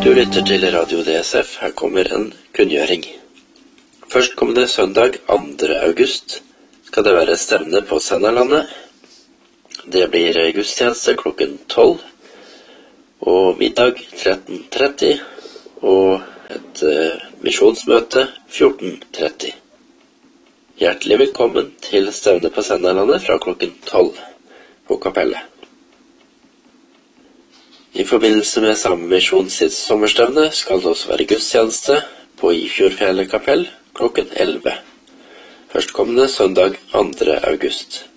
Du lytter til Radio DSF. Her kommer en kunngjøring. Førstkommende søndag 2. august skal det være stevne på Sennalandet. Det blir gudstjeneste klokken 12 og middag 13:30 og et misjonsmøte 14:30. Hjertelig velkommen til stevne på Sennalandet fra klokken 12 på kapellet. I forbindelse med samme misjon sitt sommerstevne skal det også være gudstjeneste på Ifjordfjellet kapell klokken 11. Førstkommende søndag 2. august.